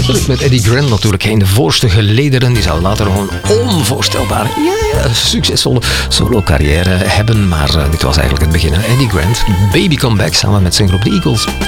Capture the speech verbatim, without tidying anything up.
Verschrikkelijk met Eddie Grant natuurlijk in de voorste gelederen. Die zou later nog een onvoorstelbare, yeah, succesvolle solo carrière hebben. Maar uh, dit was eigenlijk het begin. Hè? Eddie Grant, Baby Come Back samen met zijn groep The Eagles.